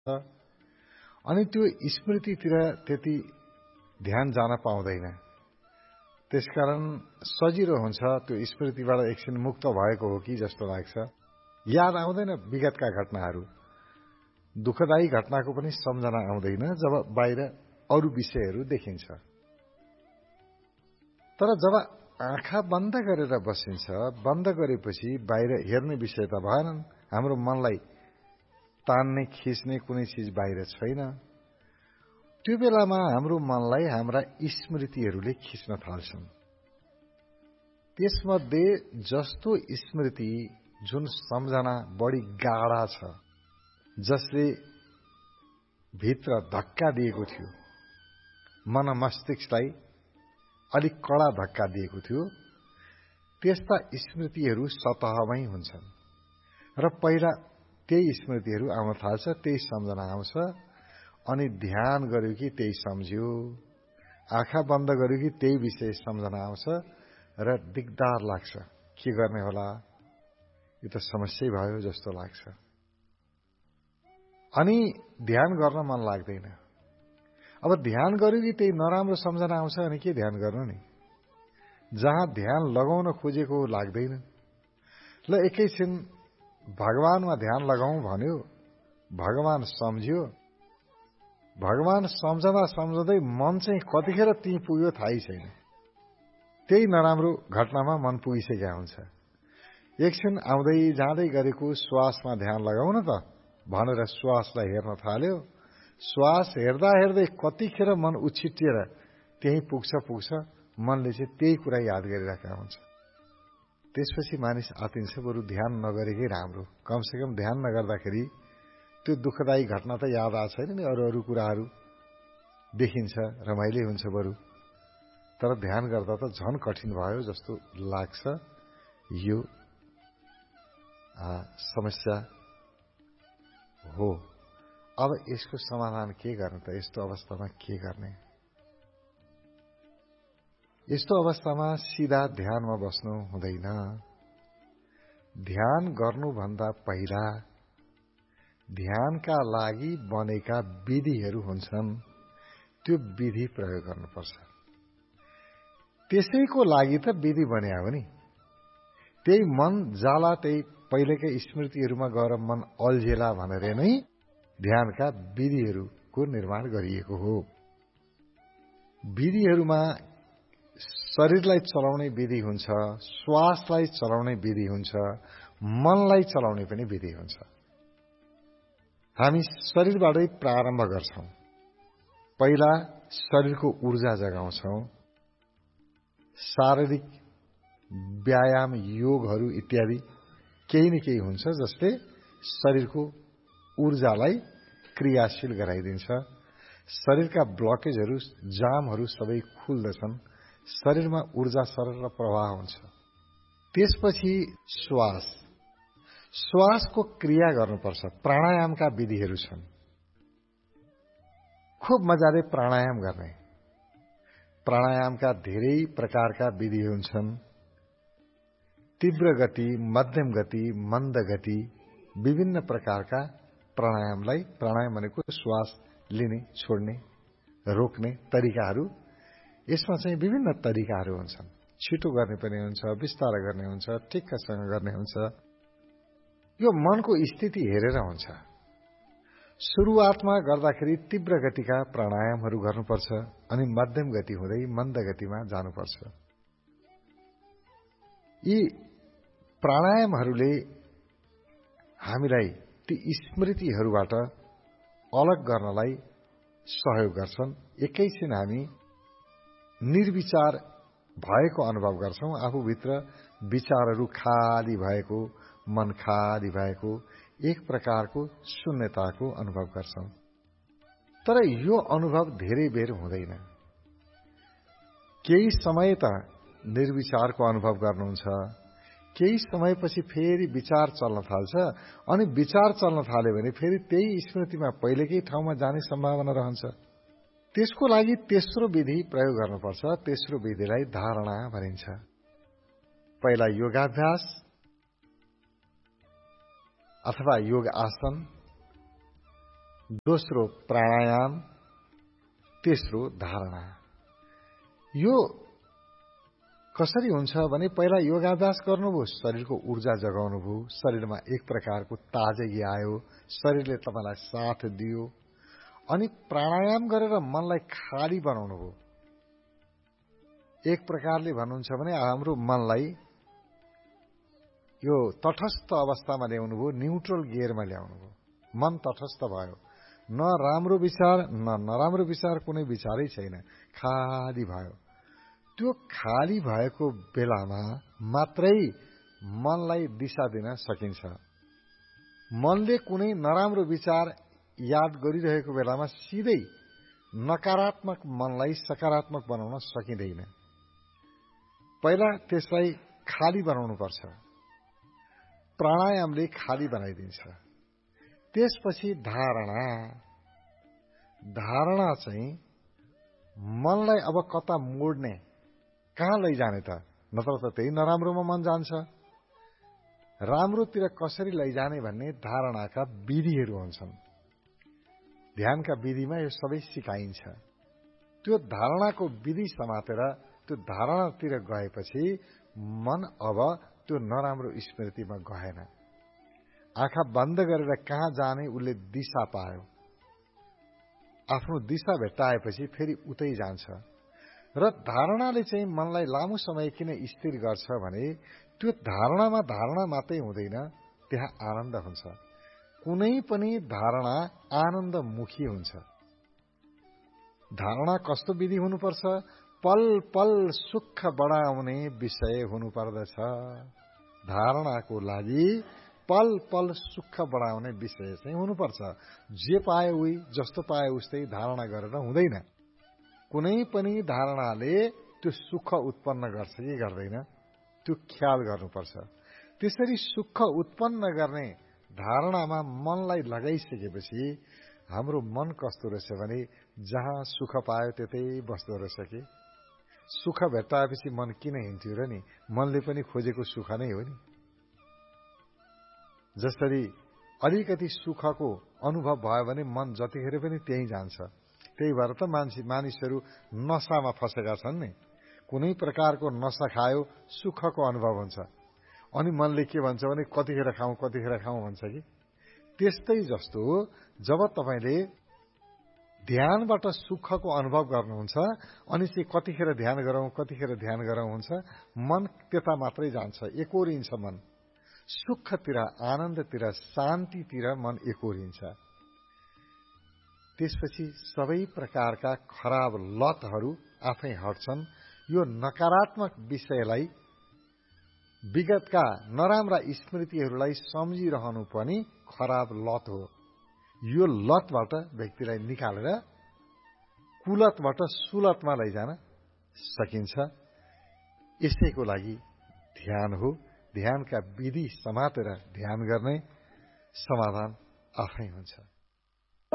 अनि त्यो स्मृतितिर त्यति ध्यान जान पाउँदैन। त्यसकारण सजिलो हुन्छ त्यो स्मृतिबाट एकछिन मुक्त भएको हो कि जस्तो लाग्छ। याद आउँदैन विगतका घटनाहरू, दुःखदायी घटनाको पनि सम्झना आउँदैन जब बाहिर अरू विषयहरू देखिन्छ। तर जब आँखा बन्द गरेर बसिन्छ, बन्द गरेपछि बाहिर हेर्ने विषय त भएनन्। हाम्रो मनलाई तान्ने खिच्ने कुनै चिज बाहिर छैन। त्यो बेलामा हाम्रो मनलाई हाम्रा स्मृतिहरूले खिच्न थाल्छन्। त्यसमध्ये जस्तो स्मृति जुन सम्झना बढी गाढा छ, जसले भित्र धक्का दिएको थियो, मन मस्तिष्कलाई अलिक कडा धक्का दिएको थियो, त्यस्ता स्मृतिहरू सतहमै हुन्छन् र पहिला त्यही स्मृतिहरू आउन थाल्छ, त्यही सम्झना आउँछ। अनि ध्यान गर्यो कि त्यही सम्झ्यो, आँखा बन्द गर्यो कि त्यही विषय सम्झना आउँछ र दिगदार लाग्छ। के गर्ने होला, यो त समस्या भयो जस्तो लाग्छ। अनि ध्यान गर्न मन लाग्दैन। अब ध्यान गर्यो कि त्यही नराम्रो सम्झना आउँछ, अनि के ध्यान गर्नु नि। जहाँ ध्यान लगाउन खोजेको लाग्दैन। ल एकैछिन भगवानमा ध्यान लगाउँ भन्यो, भगवान सम्झ्यो, भगवान सम्झँदा सम्झँदै मन चाहिँ कतिखेर ती पुग्यो थाहै छैन। त्यही नराम्रो घटनामा मन पुगिसकेका हुन्छ। एकछिन आउँदै जाँदै गरेको श्वासमा ध्यान लगाउन त भनेर श्वासलाई हेर्न थाल्यो। श्वास हेर्दा हेर्दै कतिखेर मन उछिटिएर त्यही पुग्छ, मनले चाहिँ त्यही कुरा याद गरिरहेका हुन्छ। त्यसपछि मानिस आतिन्छ, बरु ध्यान नगरेकै राम्रो। कमसेकम ध्यान नगर्दाखेरि त्यो दुःखदायी घटना त याद आएको छैन नि, अरू कुराहरू देखिन्छ, रमाइलो हुन्छ बरु। तर ध्यान गर्दा त झन कठिन भयो जस्तो लाग्छ। यो समस्या हो। अब यसको समाधान के गर्ने त? यस्तो अवस्थामा के गर्ने? यस्तो अवस्थामा सिधा ध्यानमा बस्नु हुँदैन। ध्यान गर्नुभन्दा पहिला ध्यानका लागि बनेका विधिहरू हुन्छन्, त्यो विधि प्रयोग गर्नुपर्छ। त्यसैको लागि त विधि बने हो नि। त्यही मन जाला, त्यही पहिलेकै स्मृतिहरूमा गएर मन अल्झेला भनेर नै ध्यानका विधिहरूको निर्माण गरिएको हो। विधिहरूमा शरीरलाई चलाउने विधि हुन्छ, श्वासलाई चलाउने विधि हुन्छ, मनलाई चलाउने पनि विधि हुन्छ। हामी शरीरबाटै प्रारम्भ गर्छौं। पहिला शरीरको ऊर्जा जगाउँछौं। शारीरिक व्यायाम, योगहरू इत्यादि केही न केही हुन्छ जसले शरीरको ऊर्जालाई क्रियाशील गराइदिन्छ। शरीरका ब्लकेजहरू, जामहरू सबै खुल्दछन्। शरीरमा ऊर्जा सरल प्रवाह हुन्छ। त्यसपछि श्वासको क्रिया गर्नुपर्छ। प्राणायामका विधिहरू छन्। खूब मजाले प्राणायाम गर्ने। प्राणायामका धेरै प्रकारका विधि हुन्छन्। तीव्र गति, मध्यम गति, मन्द गति, विभिन्न प्रकारका प्राणायामलाई, प्राणायाम भनेको श्वास लिने, छोड्ने, रोक्ने तरिकाहरू, यसमा चाहिँ विभिन्न तरिकाहरू हुन्छन्। छिटो गर्ने पनि हुन्छ, बिस्तारै गर्ने हुन्छ, ठिक्कसँग गर्ने हुन्छ। यो मनको स्थिति हेरेर हुन्छ। सुरुवातमा गर्दाखेरि तीव्र गतिका प्राणायामहरू गर्नुपर्छ, अनि मध्यम गति हुँदै मन्द गतिमा जानुपर्छ। यी प्राणायामहरूले हामीलाई ती स्मृतिहरूबाट अलग गर्नलाई सहयोग गर्छन्। एकैछिन हामी निर्विचार भएको अनुभव गर्छौं। आफूभित्र विचारहरू खाली भएको, मन खाली भएको, एक प्रकारको शून्यताको अनुभव गर्छौं। तर यो अनुभव धेरै बेर हुँदैन। केही समय त निर्विचारको अनुभव गर्नुहुन्छ, केही समयपछि फेरि विचार चल्न थाल्छ, अनि विचार चल्न थाल्यो भने फेरि त्यही स्मृतिमा पहिलेकै ठाउँमा जाने सम्भावना रहन्छ। त्यसको लागि तेस्रो विधि प्रयोग गर्नुपर्छ। तेस्रो विधिलाई धारणा भनिन्छ। पहिला योगाभ्यास अथवा योग आसन, दोस्रो प्राणायाम, तेस्रो धारणा। यो कसरी हुन्छ भने पहिला योगाभ्यास गर्नुभयो, शरीरको ऊर्जा जगाउनुभयो, शरीरमा एक प्रकारको ताजगी आयो, शरीरले तपाईलाई साथ दियो। अनि प्राणायाम गरेर मनलाई खाली बनाउनु भयो। एक प्रकारले भन्नुहुन्छ भने हाम्रो मनलाई यो तटस्थ अवस्थामा ल्याउनु भयो, न्यूट्रल गियरमा ल्याउनु भयो। मन तटस्थ भयो, न राम्रो विचार न नराम्रो विचार, कुनै विचारै छैन, खाली भयो। त्यो खाली भएको बेलामा मात्रै मनलाई दिशा दिन सकिन्छ। मनले कुनै नराम्रो विचार याद गरिरहेको बेलामा सिधै नकारात्मक मनलाई सकारात्मक बनाउन सकिँदैन। पहिला त्यसलाई खाली बनाउनु पर्छ। प्राणायामले खाली बनाइदिन्छ। त्यसपछि धारणा। धारणा चाहिँ मनलाई अब कता मोड्ने, कहाँ लैजाने त? नत्र त त्यही नराम्रोमा मन जान्छ। राम्रोतिर कसरी लैजाने भन्ने धारणाका विधिहरू हुन्छन्। ध्यानका विधिमा यो सबै सिकाइन्छ। त्यो धारणाको विधि समातेर त्यो धारणातिर गएपछि मन अब त्यो नराम्रो स्मृतिमा गएन। आँखा बन्द गरेर कहाँ जाने उसले दिशा पायो। आफ्नो दिशा भेट्टाएपछि फेरि उतै जान्छ। र धारणाले चाहिँ मनलाई लामो समय किन स्थिर गर्छ भने त्यो धारणामा धारणा मात्रै हुँदैन, त्यहाँ आनन्द हुन्छ। कुनै पनि धारणा आनन्दमुखी हुन्छ। धारणा कस्तो विधि हुनुपर्छ? पल पल सुख बढाउने विषय हुनुपर्दछ। धारणाको लागि पल पल सुख बढाउने विषय चाहिँ हुनुपर्छ। जे पाए उही, जस्तो पाए उस्तै धारणा गरेर हुँदैन। कुनै पनि धारणाले त्यो सुख उत्पन्न गर्छ कि गर्दैन, त्यो ख्याल गर्नुपर्छ। त्यसरी सुख उत्पन्न गर्ने धारणामा मनलाई लगाइसकेपछि हाम्रो मन कस्तो रहेछ भने जहाँ सुख पायो त्यतै बस्दो रहेछ कि। सुख भेट्टाएपछि मन किन हिँड्थ्यो र नि? मनले पनि खोजेको सुख नै हो नि। जसरी अलिकति सुखको अनुभव भयो भने मन जतिखेर पनि त्यही जान्छ। त्यही भएर त मानिसहरू नशामा फसेका छन् नि। कुनै प्रकारको नशा खायो सुखको अनुभव हुन्छ, अनि मनले के भन्छ भने कतिखेर खाउँ भन्छ कि। त्यस्तै जस्तो जब तपाईले ध्यानबाट सुखको अनुभव गर्नुहुन्छ अनि चाहिँ कतिखेर ध्यान गरौँ हुन्छ, मन त्यता मात्रै जान्छ, एकोरिन्छ मन। सुखतिर, आनन्दतिर, शान्तितिर मन एकोरिन्छ। त्यसपछि सबै प्रकारका खराब लतहरू आफै हट्छन्। यो नकारात्मक विषयलाई, विगतका नराम्रा स्मृतिहरूलाई सम्झिरहनु पनि खराब लत हो। यो लतबाट व्यक्तिलाई निकालेर कुलतबाट सुलतमा लैजान सकिन्छ। यसैको लागि ध्यान हो। ध्यानका विधि समातेर ध्यान गर्ने समाधान आफै हुन्छ।